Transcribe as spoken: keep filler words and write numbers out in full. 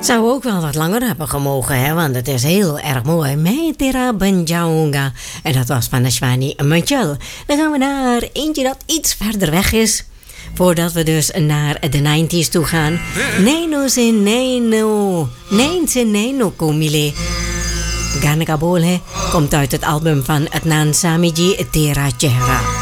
Zou ook wel wat langer hebben gemogen, hè? Want het is heel erg mooi. Meitera Banjaunga. En dat was van de Swani Manchel. Dan gaan we naar eentje dat iets verder weg is. Voordat we dus naar de nineties toe gaan. Neno se neno. Nein se neno komile. Ganekabole komt uit het album van Adnan Samiji Tera Chehra.